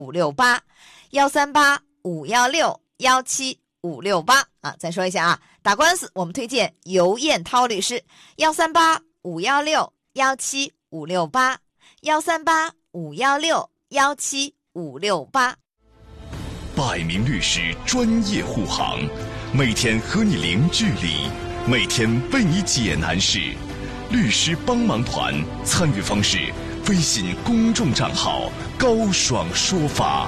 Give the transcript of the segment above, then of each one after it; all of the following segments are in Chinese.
138516516啊。再说一下啊，打官司我们推荐尤燕涛律师，13851617568，13851617568。 百名律师专业护航，每天和你零距离，每天为你解难事。律师帮忙团参与方式：微信公众账号高爽说法。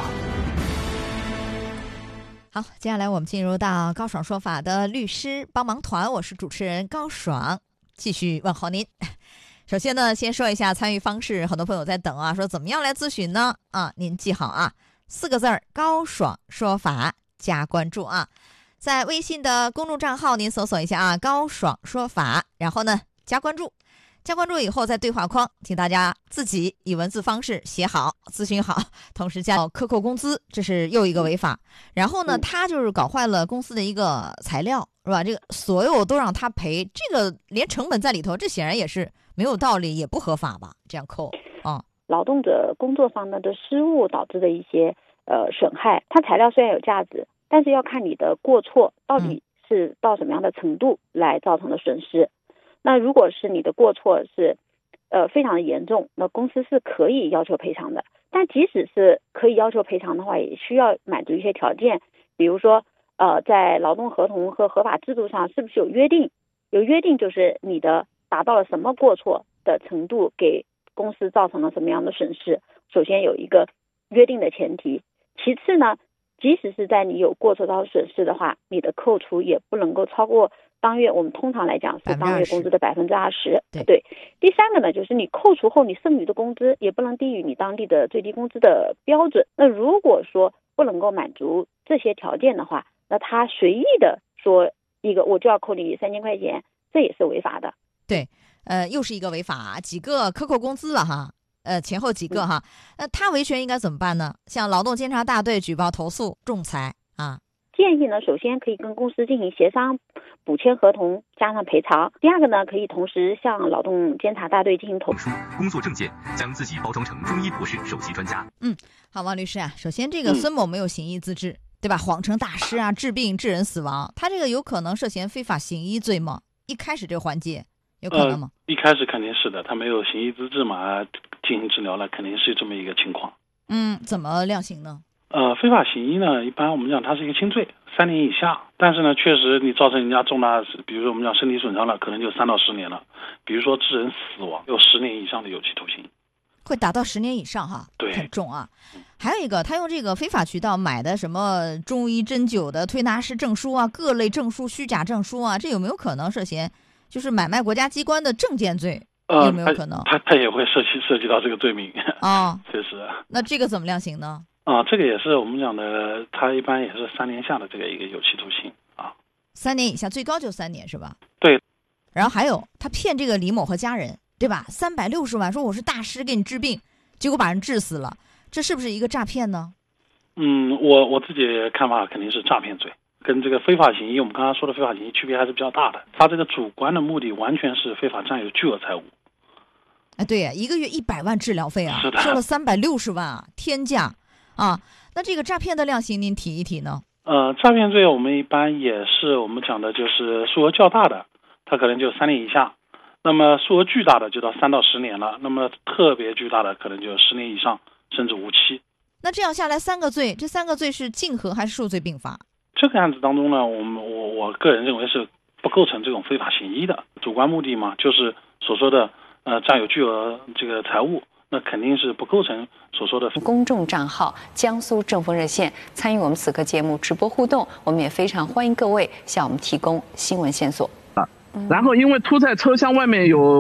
好，接下来我们进入到高爽说法的律师帮忙团，我是主持人高爽，继续问候您。首先呢，先说一下参与方式，很多朋友在等啊，说怎么样来咨询呢？啊，您记好啊，4个字儿，高爽说法，加关注啊。在微信的公众账号您搜索一下啊，高爽说法，然后呢加关注。加关注以后，在对话框，请大家自己以文字方式写好，咨询好，同时加克扣工资，这是又一个违法。然后呢，他就是搞坏了公司的一个材料，是吧？这个所有都让他赔，这个连成本在里头，这显然也是没有道理，也不合法吧？这样扣啊， 劳动者工作上的失误导致的一些损害，它材料虽然有价值，但是要看你的过错到底是到什么样的程度来造成的损失。那如果是你的过错是非常的严重，那公司是可以要求赔偿的。但即使是可以要求赔偿的话，也需要满足一些条件，比如说在劳动合同和合法制度上是不是有约定？有约定就是你的达到了什么过错的程度，给公司造成了什么样的损失。首先有一个约定的前提，其次呢，即使是在你有过错到损失的话，你的扣除也不能够超过当月，我们通常来讲是当月工资的20%。对。第三个呢，就是你扣除后你剩余的工资也不能低于你当地的最低工资的标准。那如果说不能够满足这些条件的话，那他随意的说一个我就要扣你3000块钱，这也是违法的。 对，又是一个违法，几个克扣工资了哈。前后几个哈，他维权应该怎么办呢？向劳动监察大队举报投诉仲裁啊。 建议呢，首先可以跟公司进行协商，补签合同加上赔偿。第二个呢，可以同时向劳动监察大队进行投诉。 工作证件，将自己包装成中医博士首席专家。 好，王律师啊，首先这个孙某没有行医资质，对吧？谎称大师啊，治病致人死亡，他这个有可能涉嫌非法行医罪吗？一开始这个环节有可能吗？ 一开始肯定是的，他没有行医资质嘛，进行治疗了，肯定是这么一个情况。 怎么量刑呢？ 非法行医呢，一般我们讲它是一个轻罪，3年以下。但是呢，确实你造成人家重大，比如说我们讲身体损伤了，可能就3到10年了。比如说致人死亡，有10年以上的有期徒刑， 会达到10年以上哈， 对， 很重啊。还有一个，他用这个非法渠道买的什么中医针灸的推拿师证书啊，各类证书、虚假证书啊，这有没有可能涉嫌就是买卖国家机关的证件罪？有没有可能？ 他也会涉及到这个罪名啊，确实。 那这个怎么量刑呢？ 这个也是我们讲的，他一般也是3年下的这个一个有期徒刑啊。 3年以下，最高就3年是吧？ 对。 然后还有他骗这个李某和家人，对吧？360万，说我是大师给你治病，结果把人治死了，这是不是一个诈骗呢？ 我自己看法肯定是诈骗罪，跟这个非法行医，我们刚刚说的非法行医区别还是比较大的。他这个主观的目的完全是非法占有巨额财物。 对呀，一个月100万治疗费啊， 是的， 收了360万啊，天价啊！那这个诈骗的量刑您提一提呢？ 诈骗罪我们一般也是我们讲的就是数额较大的，它可能就3年以下；那么数额巨大的就到3到10年了；那么特别巨大的可能就10年以上，甚至无期。 那这样下来3个罪，这3个罪是竞合还是数罪并罚？ 这个案子当中呢，我个人认为是不构成这种非法行医的，主观目的嘛，就是所说的占有巨额这个财物，那肯定是不构成所说的。 公众账号江苏政风热线参与我们此刻节目直播互动，我们也非常欢迎各位向我们提供新闻线索。 然后因为凸在车厢外面有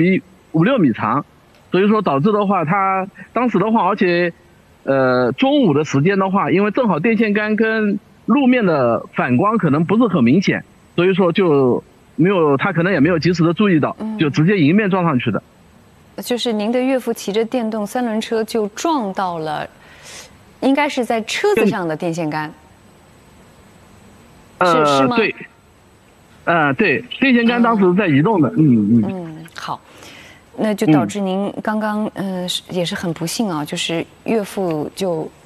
5、6米长，所以说导致的话，他当时的话，而且中午的时间的话，因为正好电线杆跟路面的反光可能不是很明显，所以说就没有，他可能也没有及时的注意到，就直接迎面撞上去的。 就是您的岳父骑着电动3轮车就撞到了，应该是在车子上的电线杆，是吗？ 对，对，电线杆当时在移动的， 好，那就导致您刚刚也是很不幸啊，就是岳父就